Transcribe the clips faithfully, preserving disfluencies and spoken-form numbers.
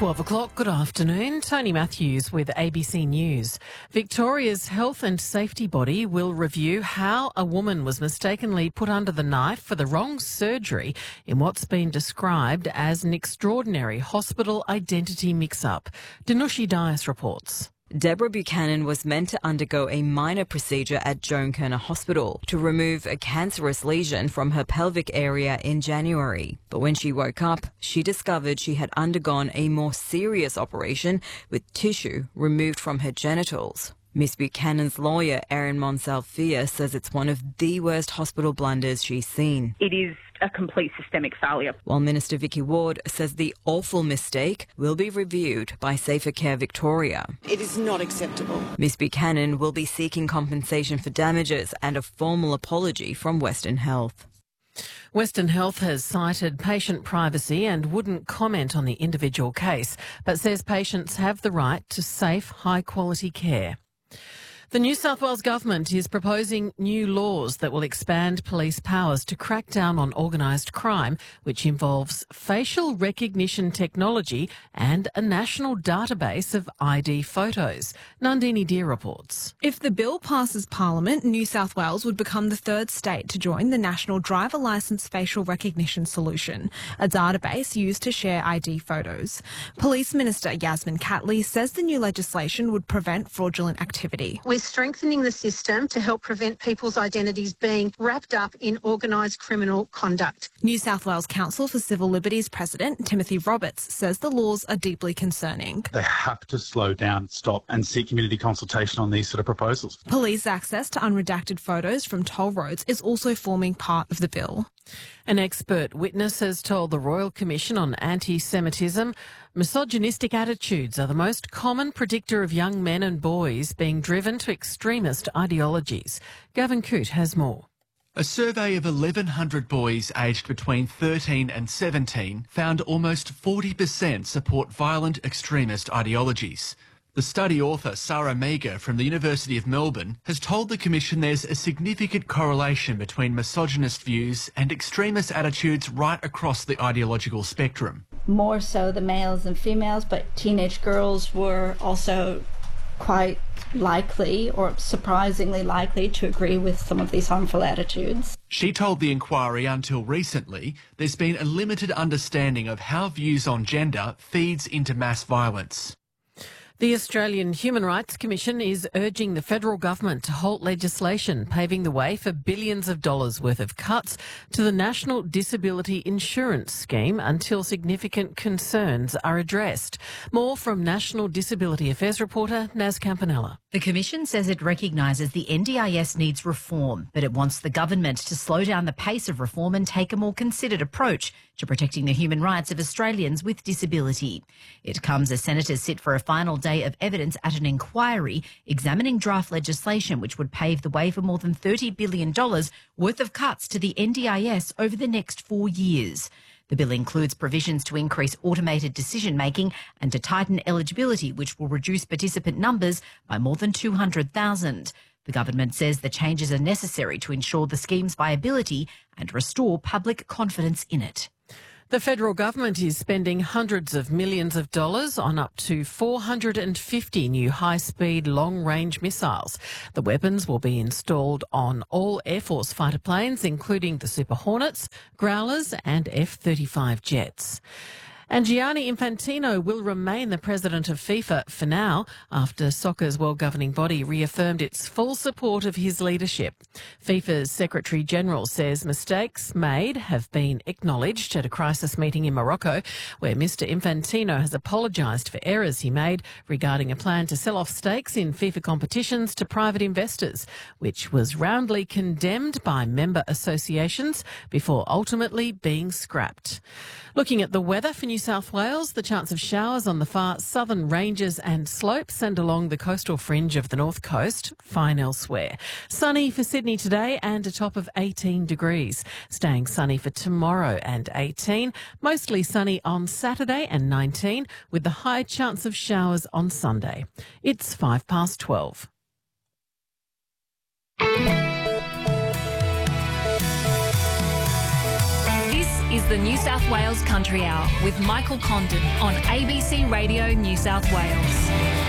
twelve o'clock, good afternoon. Tony Matthews with A B C News. Victoria's health and safety body will review how a woman was mistakenly put under the knife for the wrong surgery in what's been described as an extraordinary hospital identity mix-up. Danushi Dias reports. Deborah Buchanan was meant to undergo a minor procedure at Joan Kirner Hospital to remove a cancerous lesion from her pelvic area in January. But when she woke up, she discovered she had undergone a more serious operation with tissue removed from her genitals. Miss Buchanan's lawyer, Erin Monsalvia, says it's one of the worst hospital blunders she's seen. It is a complete systemic failure. While Minister Vicky Ward says the awful mistake will be reviewed by Safer Care Victoria. It is not acceptable. Miss Buchanan will be seeking compensation for damages and a formal apology from Western Health. Western Health has cited patient privacy and wouldn't comment on the individual case, but says patients have the right to safe, high-quality care. The New South Wales Government is proposing new laws that will expand police powers to crack down on organised crime, which involves facial recognition technology and a national database of I D photos. Nandini Deer reports. If the bill passes Parliament, New South Wales would become the third state to join the National Driver Licence Facial Recognition Solution, a database used to share I D photos. Police Minister Yasmin Catley says the new legislation would prevent fraudulent activity. We're strengthening the system to help prevent people's identities being wrapped up in organised criminal conduct. New South Wales Council for Civil Liberties President Timothy Roberts says the laws are deeply concerning. They have to slow down, stop and seek community consultation on these sort of proposals. Police access to unredacted photos from toll roads is also forming part of the bill. An expert witness has told the Royal Commission on Anti-Semitism misogynistic attitudes are the most common predictor of young men and boys being driven to extremist ideologies. Gavin Coote has more. A survey of eleven hundred boys aged between thirteen and seventeen found almost forty percent support violent extremist ideologies. The study author, Sarah Meager from the University of Melbourne, has told the Commission there's a significant correlation between misogynist views and extremist attitudes right across the ideological spectrum. More so the males and females, but teenage girls were also quite likely or surprisingly likely to agree with some of these harmful attitudes. She told the inquiry until recently there's been a limited understanding of how views on gender feeds into mass violence. The Australian Human Rights Commission is urging the federal government to halt legislation paving the way for billions of dollars worth of cuts to the National Disability Insurance Scheme until significant concerns are addressed. More from National Disability Affairs reporter Naz Campanella. The Commission says it recognises the N D I S needs reform, but it wants the government to slow down the pace of reform and take a more considered approach to protecting the human rights of Australians with disability. It comes as senators sit for a final day of evidence at an inquiry examining draft legislation which would pave the way for more than thirty billion dollars worth of cuts to the N D I S over the next four years. The bill includes provisions to increase automated decision-making and to tighten eligibility, which will reduce participant numbers by more than two hundred thousand. The government says the changes are necessary to ensure the scheme's viability and restore public confidence in it. The federal government is spending hundreds of millions of dollars on up to four hundred fifty new high-speed, long-range missiles. The weapons will be installed on all Air Force fighter planes, including the Super Hornets, Growlers and F thirty-five jets. And Gianni Infantino will remain the president of FIFA for now after soccer's world governing body reaffirmed its full support of his leadership. FIFA's Secretary-General says mistakes made have been acknowledged at a crisis meeting in Morocco, where Mister Infantino has apologised for errors he made regarding a plan to sell off stakes in FIFA competitions to private investors, which was roundly condemned by member associations before ultimately being scrapped. Looking at the weather for New South Wales, the chance of showers on the far southern ranges and slopes and along the coastal fringe of the north coast, fine elsewhere. Sunny for Sydney today and a top of eighteen degrees. Staying sunny for tomorrow and eighteen. Mostly sunny on Saturday and nineteen, with the high chance of showers on Sunday. It's five past twelve. This is the the New South Wales Country Hour with Michael Condon on A B C Radio New South Wales.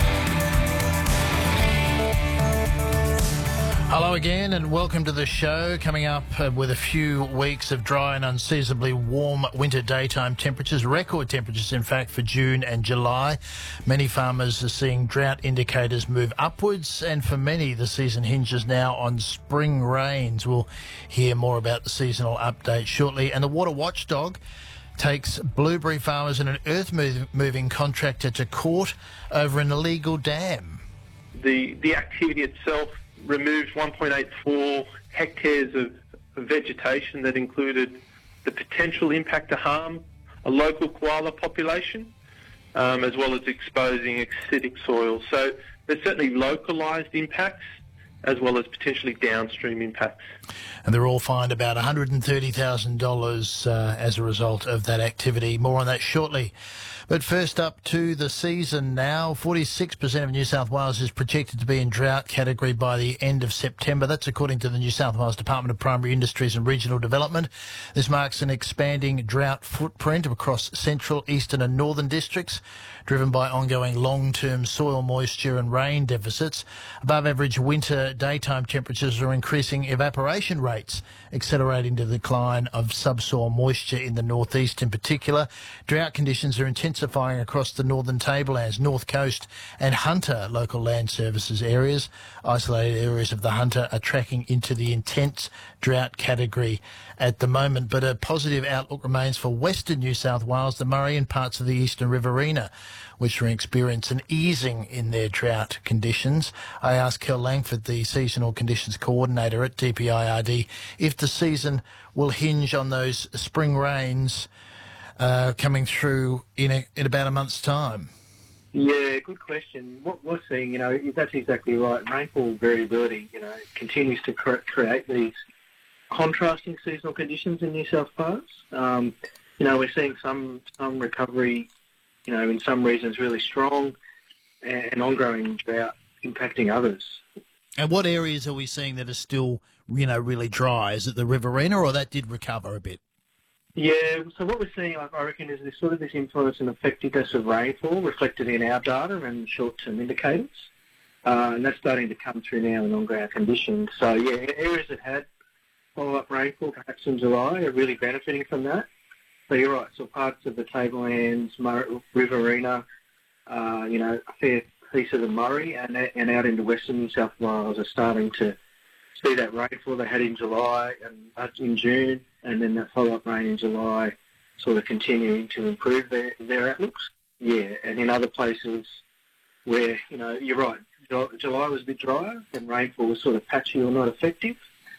Hello again and welcome to the show. Coming up uh, with a few weeks of dry and unseasonably warm winter daytime temperatures, record temperatures in fact for June and July. Many farmers are seeing drought indicators move upwards, and for many the season hinges now on spring rains. We'll hear more about the seasonal update shortly. And the Water Watchdog takes blueberry farmers and an earth-moving contractor to court over an illegal dam. The, the activity itself removed one point eight four hectares of, of vegetation that included the potential impact to harm a local koala population, um, as well as exposing acidic soil. So there's certainly localised impacts as well as potentially downstream impacts. And they're all fined about one hundred thirty thousand dollars uh, as a result of that activity. More on that shortly. But first up to the season now. forty-six percent of New South Wales is projected to be in drought category by the end of September. That's according to the New South Wales Department of Primary Industries and Regional Development. This marks an expanding drought footprint across central, eastern and northern districts, driven by ongoing long-term soil moisture and rain deficits. Above average winter daytime temperatures are increasing evaporation rates, accelerating the decline of subsoil moisture in the northeast in particular. Drought conditions are intensifying across the northern tablelands, north coast and Hunter local land services areas. Isolated areas of the Hunter are tracking into the intense drought category at the moment, but a positive outlook remains for western New South Wales, the Murray and parts of the eastern Riverina, which will experience an easing in their drought conditions. I asked Kel Langford, the Seasonal Conditions Coordinator at D P I R D, if the season will hinge on those spring rains uh, coming through in, a, in about a month's time. Yeah, good question. What we're seeing, you know, that's exactly right. Rainfall variability, you know, continues to cre- create these contrasting seasonal conditions in New South Wales. Um, you know, we're seeing some some recovery, you know, in some regions really strong, and ongoing drought impacting others. And what areas are we seeing that are still, you know, really dry? Is it the Riverina, or that did recover a bit? Yeah, so what we're seeing, I reckon, is this sort of this influence and effectiveness of rainfall reflected in our data and short-term indicators, uh, and that's starting to come through now in on-ground conditions. So, yeah, areas that had follow-up rainfall, perhaps in July, are really benefiting from that. So you're right, so parts of the Tablelands, Murray, Riverina, uh, you know, a fair piece of the Murray, and, and out into western New South Wales are starting to see that rainfall they had in July and in June, and then that follow-up rain in July sort of continuing to improve their, their outlooks. Yeah, and in other places where, you know, you're right, July was a bit drier and rainfall was sort of patchy or not effective,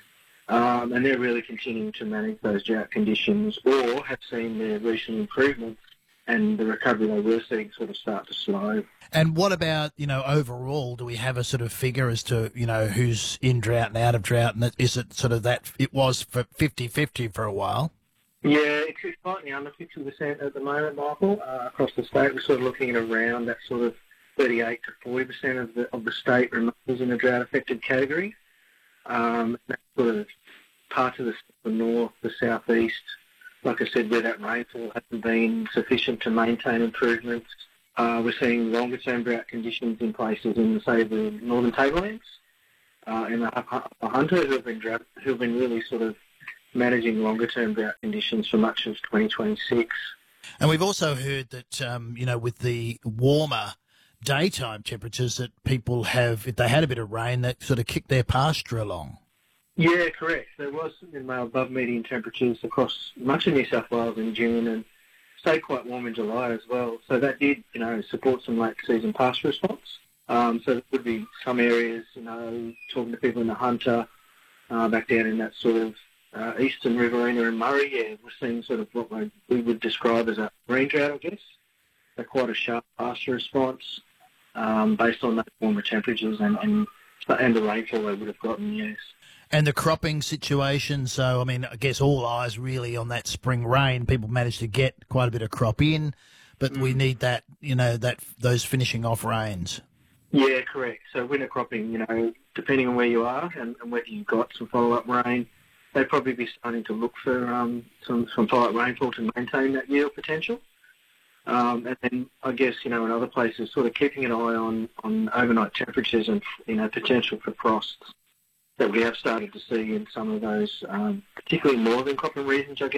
um, and they're really continuing to manage those drought conditions or have seen their recent improvements and the recovery they were seeing sort of start to slow. And what about, you know, overall, do we have a sort of figure as to, you know, who's in drought and out of drought? And is it sort of that, it was for fifty-fifty for a while? Yeah, it's slightly under fifty percent at the moment, Michael. Uh, across the state, we're sort of looking at around that sort of thirty-eight to forty percent of the, of the state remains in a drought-affected category. Um, that's sort of parts of the, the north, the southeast, like I said, where that rainfall hasn't been sufficient to maintain improvements. Uh, we're seeing longer-term drought conditions in places in, say, the northern tablelands uh, and the Hunter, who have been drought, who have been really sort of managing longer-term drought conditions for much of twenty twenty-six. And we've also heard that, um, you know, with the warmer daytime temperatures, that people have, if they had a bit of rain, that sort of kicked their pasture along. Yeah, correct. There was some above median temperatures across much of New South Wales in June and stayed quite warm in July as well. So that did, you know, support some late season pasture response. Um, so there would be some areas, you know, talking to people in the Hunter, uh, back down in that sort of uh, eastern Riverina and Murray, yeah, we're seeing sort of what we would describe as a green drought, I guess. So quite a sharp pasture response um, based on those warmer temperatures and, and, and the rainfall they would have gotten, yes. And the cropping situation, so, I mean, I guess all eyes really on that spring rain. People managed to get quite a bit of crop in, but mm. we need that, you know, that those finishing off rains. Yeah, correct. So winter cropping, you know, depending on where you are and, and whether you've got some follow-up rain, they'd probably be starting to look for um, some, some follow-up rainfall to maintain that yield potential. Um, and then I guess, you know, in other places, sort of keeping an eye on, on overnight temperatures and, you know, potential for frosts that we have started to see in some of those, um, particularly northern cropping regions, I guess,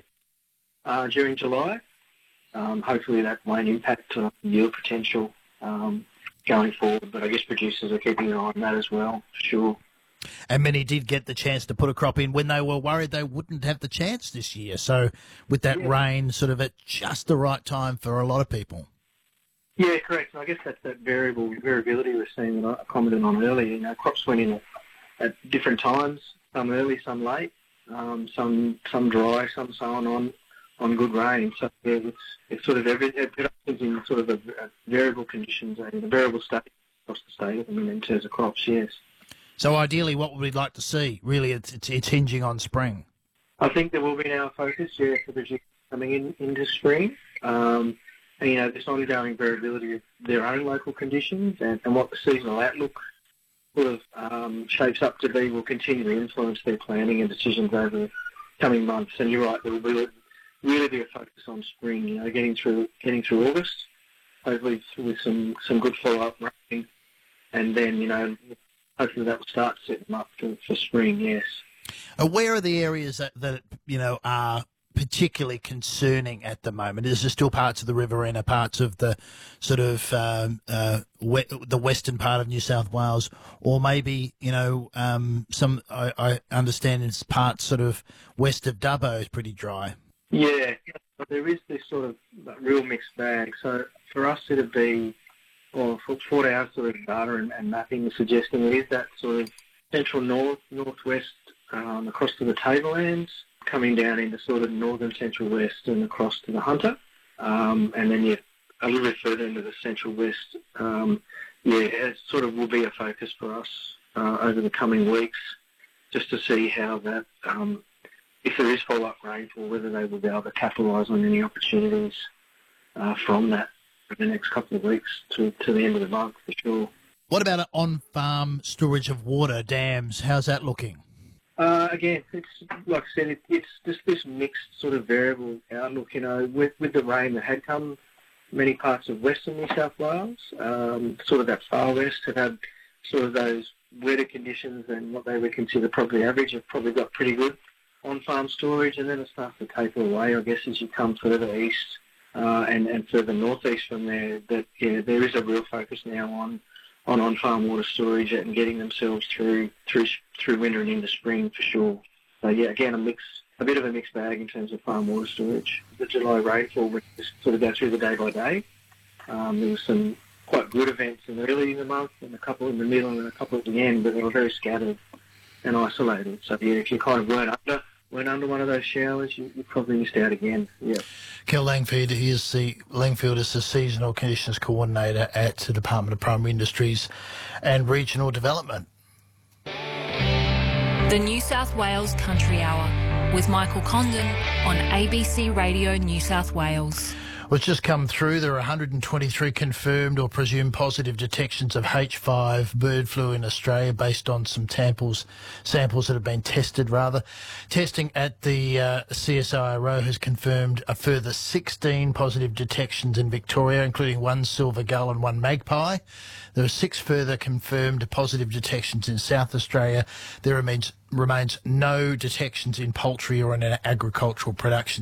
uh, during July. Um, hopefully that won't impact on yield potential um, going forward, but I guess producers are keeping an eye on that as well, for sure. And many did get the chance to put a crop in when they were worried they wouldn't have the chance this year. So with that yeah. rain sort of at just the right time for a lot of people. Yeah, correct. And I guess that's that variable variability we're seeing that I commented on earlier. You know, crops went in at, at different times, some early, some late, um, some some dry, some sown on on good rain. So yeah, it's it's sort of every production's in sort of a, a variable conditions and a variable state across the state at the minute in terms of crops. Yes. So ideally, what would we like to see? Really, it's, it's it's hinging on spring. I think there will be now a focus, yeah, for producers coming in into spring. Um, and, you know, this ongoing variability of their own local conditions and, and what the seasonal outlook sort of um, shapes up to be will continue to influence their planning and decisions over the coming months. And you're right, there will be, really be a focus on spring, you know, getting through getting through August, hopefully with some, some good follow-up rain. And then, you know, hopefully that will start to set them up for, for spring, yes. Uh, where are the areas that, that, you know, are particularly concerning at the moment? Is there still parts of the Riverina, parts of the sort of um, uh, we, the western part of New South Wales, or maybe, you know, um, some, I, I understand it's parts sort of west of Dubbo is pretty dry. Yeah, there is this sort of real mixed bag. So for us it'd be, well, for, for our sort of data and, and mapping, suggesting it is that sort of central north, northwest, um, across to the Tablelands, coming down into sort of northern central west and across to the Hunter, um, and then yeah, a little bit further into the central west. Um, yeah, it sort of will be a focus for us uh, over the coming weeks, just to see how that, um, if there is follow-up rainfall, whether they will be able to capitalise on any opportunities uh, from that for the next couple of weeks to, to the end of the month, for sure. What about on-farm storage of water, dams? How's that looking? Uh, again, it's like I said, it, it's just this mixed sort of variable outlook. You know, with with the rain that had come, many parts of western New South Wales, um, sort of that far west, have had sort of those wetter conditions and what they would consider probably average. Have probably got pretty good on-farm storage, and then it starts to taper away, I guess, as you come further east uh, and and further northeast from there. That yeah, there is a real focus now on. on on-farm water storage and getting themselves through through through winter and into spring for sure. So yeah, again a mix, a bit of a mixed bag in terms of farm water storage. The July rainfall, we just sort of go through the day by day. Um, there were some quite good events in early in the month, and a couple in the middle, and a couple at the end, but they were very scattered and isolated. So yeah, if you kind of weren't under went under one of those showers, you, you probably missed out again. Yeah. Kel Langfield, he is the Langfield is the Seasonal Conditions Coordinator at the Department of Primary Industries and Regional Development. The New South Wales Country Hour with Michael Condon on A B C Radio New South Wales. Well, it's just come through. There are one hundred twenty-three confirmed or presumed positive detections of H five bird flu in Australia based on some samples, samples that have been tested, rather. Testing at the uh, C S I R O has confirmed a further sixteen positive detections in Victoria, including one silver gull and one magpie. There are six further confirmed positive detections in South Australia. There remains, remains no detections in poultry or in agricultural production.